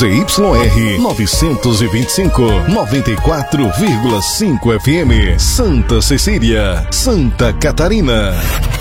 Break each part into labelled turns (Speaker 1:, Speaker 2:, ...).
Speaker 1: ZYR 925, 94,5 FM, Santa Cecília, Santa Catarina.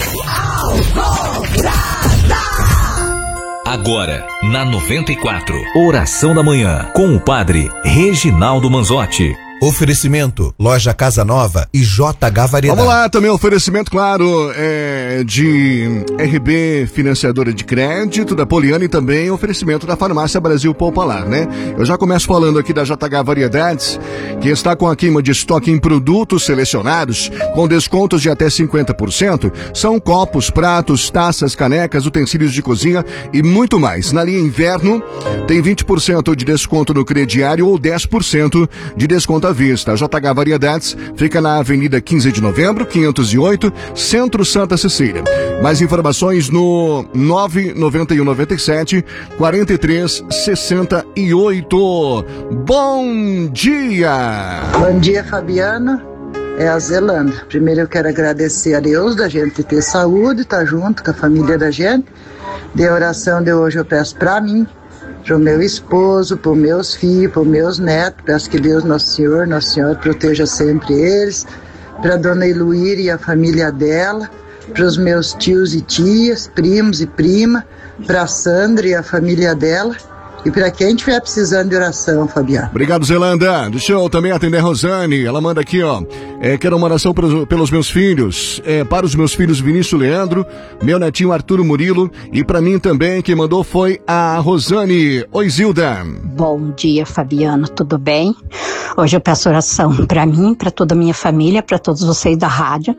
Speaker 2: Agora, na 94, Oração da Manhã, com o padre Reginaldo Manzotti.
Speaker 3: Oferecimento, Loja Casa Nova e JH Variedade.
Speaker 4: Vamos lá, também oferecimento, claro, de RB Financiadora de Crédito, da Poliana, e também oferecimento da Farmácia Brasil Popular, né? Eu já começo falando aqui da JH Variedades, que está com a queima de estoque em produtos selecionados, com descontos de até 50%. São copos, pratos, taças, canecas, utensílios de cozinha e muito mais. Na linha inverno, tem 20% de desconto no crediário ou 10% de desconto à vista. A JH Variedades fica na Avenida 15 de Novembro, 508, Centro Santa Cecília. Mais informações no 99197 4368. Bom dia!
Speaker 5: Bom dia, Fabiana. É a Zelanda. Primeiro eu quero agradecer a Deus da gente ter saúde, estar junto com a família da gente. De oração de hoje eu peço para mim, para o meu esposo, para os meus filhos, para os meus netos. Peço que Deus, Nosso Senhor, proteja sempre eles. Para a dona Heloíra e a família dela. Para os meus tios e tias, primos e prima. Para a Sandra e a família dela. E para quem estiver precisando de oração, Fabiano.
Speaker 4: Obrigado, Zelanda. Deixa eu também atender a Rosane. Ela manda aqui, ó. Quero uma oração pelos meus filhos. Para os meus filhos Vinícius Leandro, meu netinho Arturo Murilo. E para mim também, quem mandou foi a Rosane. Oi, Zilda.
Speaker 6: Bom dia, Fabiano. Tudo bem? Hoje eu peço oração para mim, para toda a minha família, para todos vocês da rádio.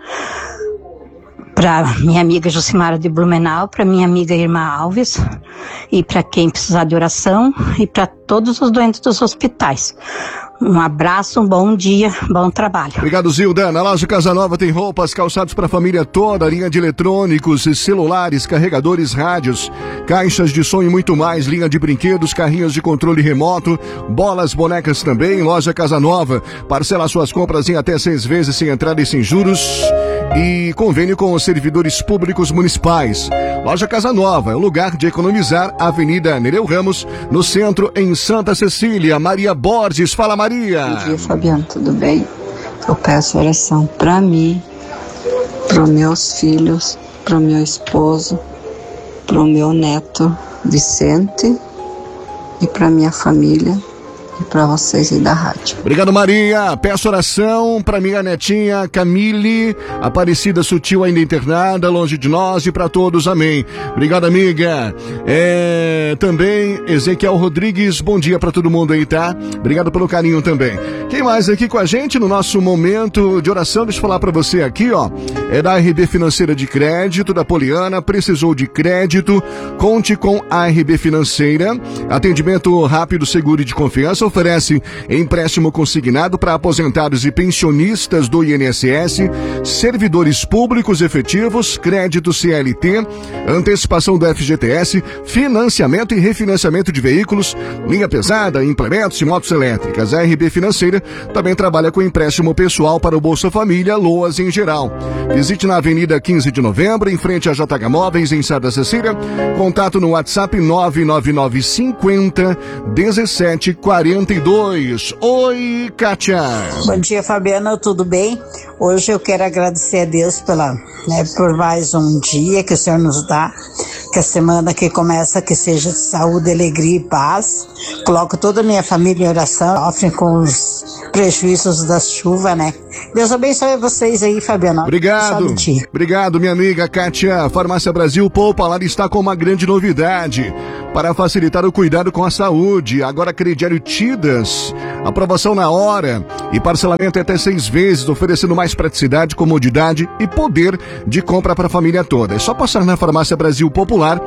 Speaker 6: Para minha amiga Jucimara de Blumenau, para minha amiga Irmã Alves, e para quem precisar de oração, e para todos os doentes dos hospitais. Um abraço, um bom dia, bom trabalho.
Speaker 4: Obrigado, Zilda. Na loja Casa Nova tem roupas, calçados para a família toda, linha de eletrônicos, celulares, carregadores, rádios, caixas de som e muito mais, linha de brinquedos, carrinhos de controle remoto, bolas, bonecas também. Loja Casa Nova, parcela suas compras em até 6 vezes sem entrada e sem juros. E convênio com os servidores públicos municipais. Loja Casa Nova é o lugar de economizar. Avenida Nereu Ramos, no centro, em Santa Cecília. Maria Borges, fala, Maria.
Speaker 7: Bom dia, Fabiano, tudo bem? Eu peço oração para mim, para os meus filhos, para o meu esposo, para o meu neto Vicente e para minha família. E para vocês aí da rádio.
Speaker 4: Obrigado, Maria. Peço oração para minha netinha Camille, Aparecida Sutil, ainda internada, longe de nós, e para todos, amém. Obrigado, amiga. Também Ezequiel Rodrigues, bom dia para todo mundo aí, tá? Obrigado pelo carinho também. Quem mais aqui com a gente no nosso momento de oração? Deixa eu falar para você aqui, ó. É da RB Financeira de Crédito, da Poliana. Precisou de crédito? Conte com a RB Financeira. Atendimento rápido, seguro e de confiança. Oferece empréstimo consignado para aposentados e pensionistas do INSS, servidores públicos efetivos, crédito CLT, antecipação do FGTS, financiamento e refinanciamento de veículos, linha pesada, implementos e motos elétricas. A RB Financeira também trabalha com empréstimo pessoal para o Bolsa Família, LOAS em geral. Visite na Avenida 15 de Novembro, em frente a JH Móveis, em Santa Cecília. Contato no WhatsApp 999 50 17 42. Oi, Kátia.
Speaker 8: Bom dia, Fabiana, tudo bem? Hoje eu quero agradecer a Deus por mais um dia que o Senhor nos dá, que a semana que começa que seja de saúde, alegria e paz. Coloco toda a minha família em oração, sofrem com os prejuízos da chuva, né? Deus abençoe vocês aí, Fabiana.
Speaker 4: Obrigado, minha amiga Kátia. Farmácia Brasil Popular está com uma grande novidade para facilitar o cuidado com a saúde. Agora crediário Tidas, aprovação na hora e parcelamento até 6 vezes, oferecendo mais praticidade, comodidade e poder de compra para a família toda. É só passar na Farmácia Brasil Popular,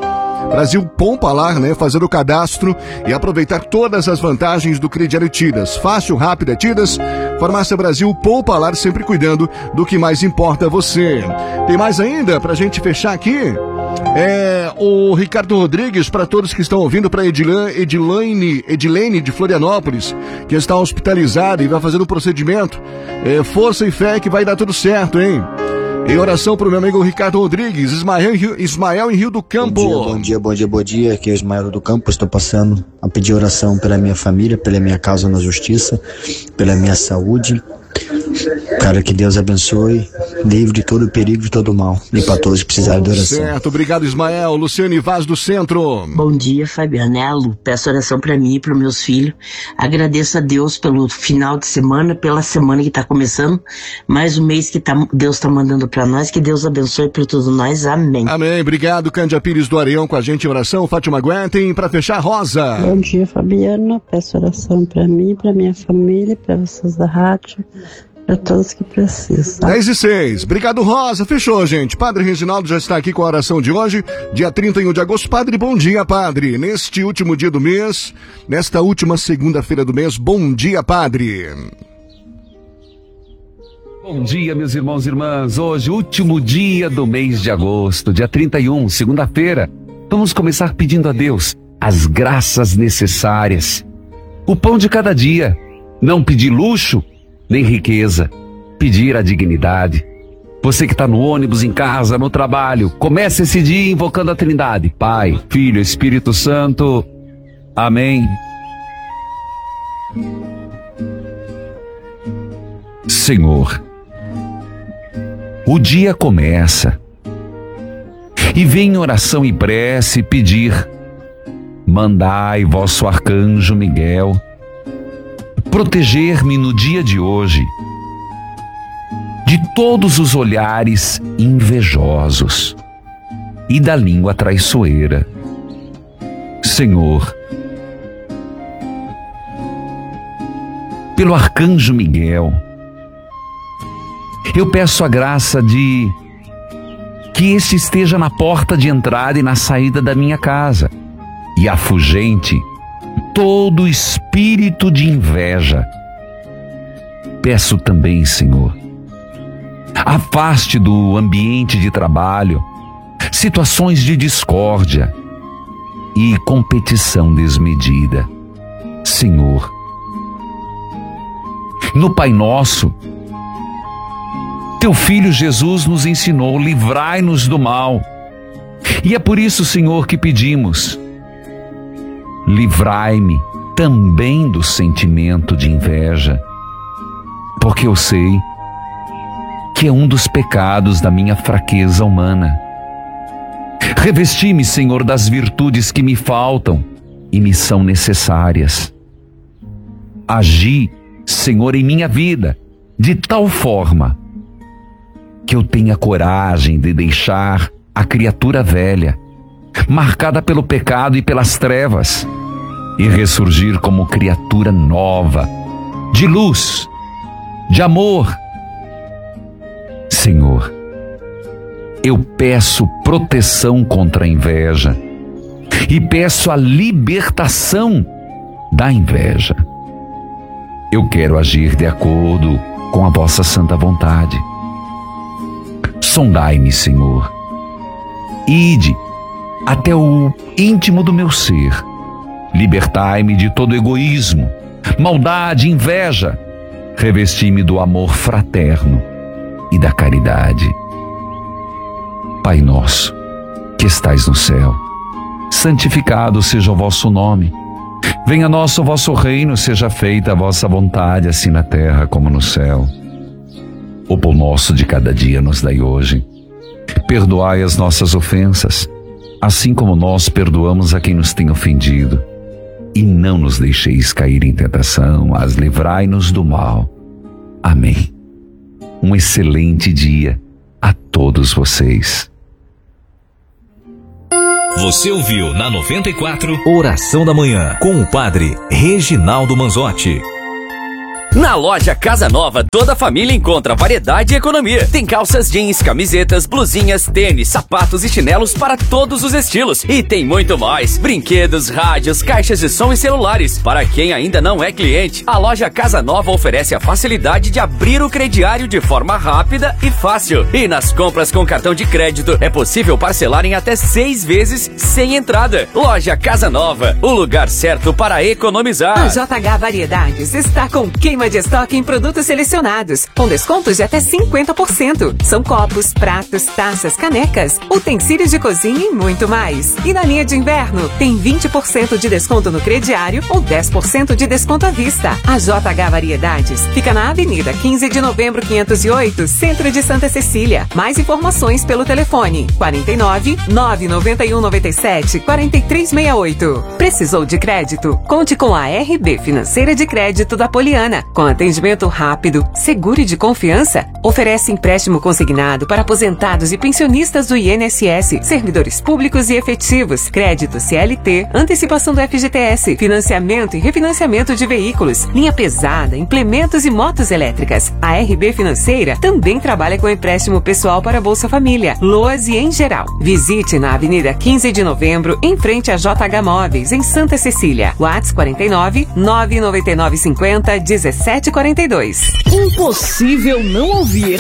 Speaker 4: né? Fazer o cadastro e aproveitar todas as vantagens do crediário Tidas. Fácil, rápido, Tidas. Farmácia Brasil Popular, sempre cuidando do que mais importa a você. Tem mais ainda pra gente fechar aqui? O Ricardo Rodrigues, para todos que estão ouvindo, para Edilene de Florianópolis, que está hospitalizada e vai fazer o procedimento. Força e fé que vai dar tudo certo, hein? Em oração pro meu amigo Ricardo Rodrigues, Ismael em Rio do Campo.
Speaker 9: Bom dia. Aqui é Ismael do Campo. Estou passando a pedir oração pela minha família, pela minha causa na justiça, pela minha saúde. Cara, que Deus abençoe, livre de todo perigo e todo mal. E para todos que precisarem de oração.
Speaker 4: Certo, obrigado, Ismael. Luciane Vaz do Centro.
Speaker 10: Bom dia, Fabiana. É a Lu. Peço oração para mim e para meus filhos. Agradeço a Deus pelo final de semana, pela semana que está começando, mais um mês que Deus está mandando para nós. Que Deus abençoe para todos nós. Amém.
Speaker 4: Amém. Obrigado, Cândia Pires do Areião com a gente em oração. Fátima Guetem, para fechar, Rosa.
Speaker 7: Bom dia, Fabiana. Peço oração para mim, para minha família, para vocês da rádio. Para todos que precisam.
Speaker 4: 10:06. Obrigado, Rosa. Fechou, gente. Padre Reginaldo já está aqui com a oração de hoje, dia 31 de agosto. Padre, bom dia, Padre. Neste último dia do mês, nesta última segunda-feira do mês, bom dia, Padre.
Speaker 11: Bom dia, meus irmãos e irmãs. Hoje, último dia do mês de agosto, dia 31, segunda-feira. Vamos começar pedindo a Deus as graças necessárias. O pão de cada dia. Não pedir luxo, nem riqueza, pedir a dignidade. Você que está no ônibus, em casa, no trabalho, comece esse dia invocando a Trindade, Pai, Filho, Espírito Santo. Amém. Senhor, o dia começa e vem em oração e prece pedir: mandai vosso arcanjo Miguel proteger-me no dia de hoje de todos os olhares invejosos e da língua traiçoeira. Senhor, pelo arcanjo Miguel, eu peço a graça de que este esteja na porta de entrada e na saída da minha casa e afugente todo espírito de inveja. Peço também, Senhor, afaste do ambiente de trabalho situações de discórdia e competição desmedida. Senhor, no Pai Nosso, Teu Filho Jesus nos ensinou: livrai-nos do mal. E é por isso, Senhor, que pedimos: livrai-me também do sentimento de inveja, porque eu sei que é um dos pecados da minha fraqueza humana. Revesti-me, Senhor, das virtudes que me faltam e me são necessárias. Agi, Senhor, em minha vida de tal forma que eu tenha coragem de deixar a criatura velha, marcada pelo pecado e pelas trevas, e ressurgir como criatura nova, de luz, de amor. Senhor, eu peço proteção contra a inveja e peço a libertação da inveja. Eu quero agir de acordo com a vossa santa vontade. Sondai-me, Senhor. Ide até o íntimo do meu ser. Libertai-me de todo egoísmo, maldade, inveja. Revesti-me do amor fraterno e da caridade. Pai nosso, que estais no céu, santificado seja o vosso nome. Venha a nós o vosso reino, seja feita a vossa vontade, assim na terra como no céu. O pão nosso de cada dia nos dai hoje. Perdoai as nossas ofensas, assim como nós perdoamos a quem nos tem ofendido. E não nos deixeis cair em tentação, mas livrai-nos do mal. Amém. Um excelente dia a todos vocês.
Speaker 2: Você ouviu na 94 Oração da Manhã com o Padre Reginaldo Manzotti.
Speaker 12: Na loja Casa Nova, toda a família encontra variedade e economia. Tem calças jeans, camisetas, blusinhas, tênis, sapatos e chinelos para todos os estilos. E tem muito mais: brinquedos, rádios, caixas de som e celulares. Para quem ainda não é cliente, a loja Casa Nova oferece a facilidade de abrir o crediário de forma rápida e fácil. E nas compras com cartão de crédito, é possível parcelar em até 6 vezes sem entrada. Loja Casa Nova, o lugar certo para economizar.
Speaker 13: A JH Variedades está com queima Acima de estoque em produtos selecionados, com descontos de até 50%. São copos, pratos, taças, canecas, utensílios de cozinha e muito mais. E na linha de inverno, tem 20% de desconto no crediário ou 10% de desconto à vista. A JH Variedades fica na Avenida 15 de Novembro 508, Centro de Santa Cecília. Mais informações pelo telefone 49 991 97 4368. Precisou de crédito? Conte com a RB Financeira de Crédito da Poliana. Com atendimento rápido, seguro e de confiança, oferece empréstimo consignado para aposentados e pensionistas do INSS, servidores públicos e efetivos, crédito CLT, antecipação do FGTS, financiamento e refinanciamento de veículos, linha pesada, implementos e motos elétricas. A RB Financeira também trabalha com empréstimo pessoal para Bolsa Família, LOAS e em geral. Visite na Avenida 15 de Novembro, em frente a JH Móveis, em Santa Cecília. WhatsApp 49 999 50 1742.
Speaker 14: Impossível não ouvir